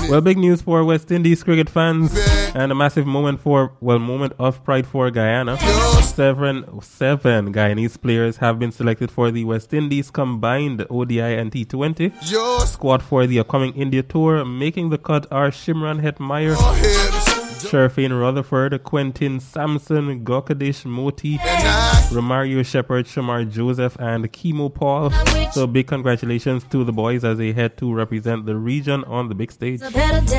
Well, big news for West Indies cricket fans and a massive moment of pride for Guyana. Seven Guyanese players have been selected for the West Indies combined ODI and T20 squad for the upcoming India tour. Making the cut are Shimran Hetmeyer, Sherfane Rutherford, Quentin Sampson, Gokadish Moti, Romario Shepherd, Shamar Joseph, and Kimo Paul. So big congratulations to the boys as they head to represent the region on the big stage.